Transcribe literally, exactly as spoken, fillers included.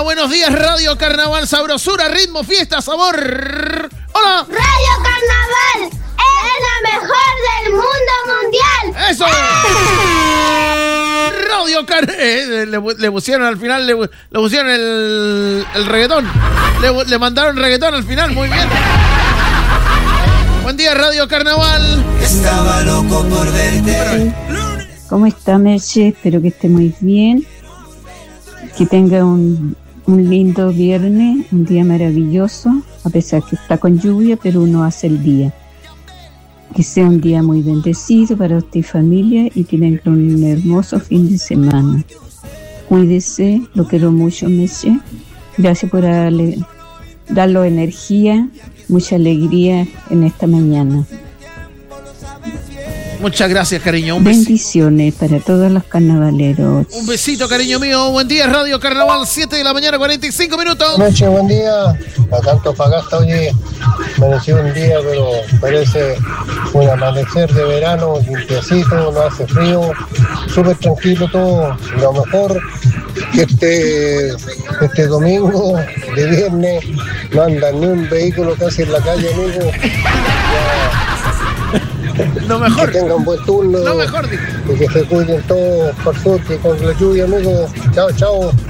buenos días, Radio Carnaval, sabrosura, ritmo, fiesta, sabor. Hola. Radio Carnaval es la mejor del mundo mundial. ¡Eso! Radio Carnaval. Eh, le, le pusieron al final, le, le pusieron el, el reggaetón. Le, le mandaron reggaetón al final, muy bien. Buen día, Radio Carnaval. Estaba loco por verte. ¿Cómo está, Merche? Espero que esté muy bien. Que tenga un, un lindo viernes, un día maravilloso, a pesar que está con lluvia, pero uno hace el día. Que sea un día muy bendecido para usted y familia y que tenga un hermoso fin de semana. Cuídese, lo quiero mucho, Merche. Gracias por darle, darle energía, mucha alegría en esta mañana. Muchas gracias, cariño. Un Bendiciones para todos los carnavaleros. Un besito, cariño mío. Buen día, Radio Carnaval, siete de la mañana, cuarenta y cinco minutos. Buenas noches, buen día. Acá en Antofagasta, oye, amaneció un día, pero parece un amanecer de verano, limpiecito, no hace frío, súper tranquilo todo. Lo mejor que este, este domingo de viernes no anda ni un vehículo casi en la calle, amigo. Ya, lo mejor. Que tengan buen turno. Lo mejor, digo. Y que se cuiden todos, por suerte, con la lluvia, amigo. Chao, chao.